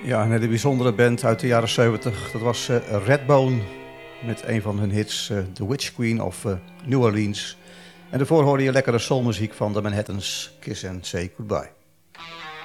Ja, een hele bijzondere band uit de jaren 70. Dat was Redbone met een van hun hits, The Witch Queen of New Orleans. En daarvoor hoorde je lekkere soulmuziek van de Manhattans, Kiss and Say Goodbye.